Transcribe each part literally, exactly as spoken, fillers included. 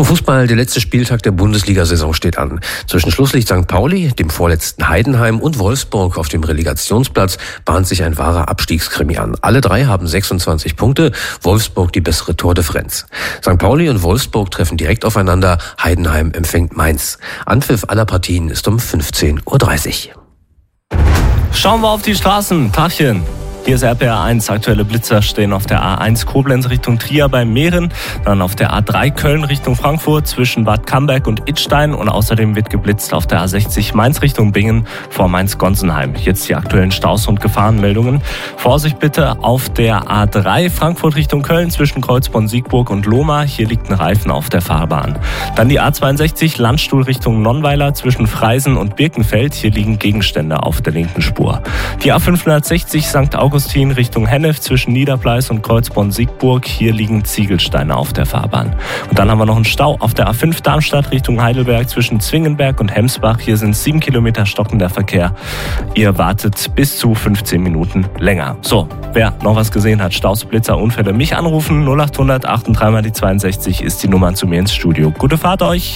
Zum Fußball, der letzte Spieltag der Bundesliga-Saison steht an. Zwischen Schlusslicht Sankt Pauli, dem vorletzten Heidenheim und Wolfsburg auf dem Relegationsplatz bahnt sich ein wahrer Abstiegskrimi an. Alle drei haben sechsundzwanzig Punkte, Wolfsburg die bessere Tordifferenz. Sankt Pauli und Wolfsburg treffen direkt aufeinander, Heidenheim empfängt Mainz. Anpfiff aller Partien ist um fünfzehn Uhr dreißig. Schauen wir auf die Straßen. Tachchen. Hier ist R P R eins. Aktuelle Blitzer stehen auf der A eins Koblenz Richtung Trier bei Mähren, dann auf der A drei Köln Richtung Frankfurt zwischen Bad Camberg und Idstein und außerdem wird geblitzt auf der A sechzig Mainz Richtung Bingen vor Mainz-Gonsenheim. Jetzt die aktuellen Staus- und Gefahrenmeldungen. Vorsicht bitte auf der A drei Frankfurt Richtung Köln zwischen Kreuzborn-Siegburg und Lohmar. Hier liegt ein Reifen auf der Fahrbahn. Dann die A zweiundsechzig Landstuhl Richtung Nonnweiler zwischen Freisen und Birkenfeld. Hier liegen Gegenstände auf der linken Spur. Die A fünfhundertsechzig Sankt Augustin Augustin Richtung Hennef zwischen Niederpleis und Kreuzborn-Siegburg. Hier liegen Ziegelsteine auf der Fahrbahn. Und dann haben wir noch einen Stau auf der A fünf Darmstadt Richtung Heidelberg zwischen Zwingenberg und Hemsbach. Hier sind sieben Kilometer stockender Verkehr. Ihr wartet bis zu fünfzehn Minuten länger. So, wer noch was gesehen hat, Staus, Blitzer, Unfälle, mich anrufen. null acht hundert achtunddreißig mal die zweiundsechzig ist die Nummer zu mir ins Studio. Gute Fahrt euch!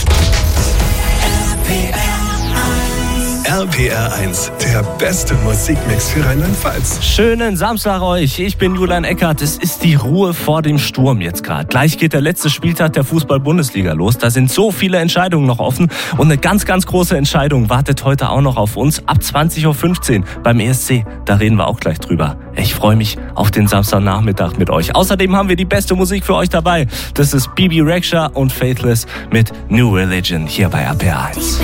R P R eins, der beste Musikmix für Rheinland-Pfalz. Schönen Samstag euch, ich bin Julian Eckert. Es ist die Ruhe vor dem Sturm jetzt gerade. Gleich geht der letzte Spieltag der Fußball-Bundesliga los. Da sind so viele Entscheidungen noch offen und eine ganz, ganz große Entscheidung wartet heute auch noch auf uns. Ab zwanzig Uhr fünfzehn beim E S C, da reden wir auch gleich drüber. Ich freue mich auf den Samstagnachmittag mit euch. Außerdem haben wir die beste Musik für euch dabei. Das ist Bibi Rexha und Faithless mit New Religion hier bei R P R eins.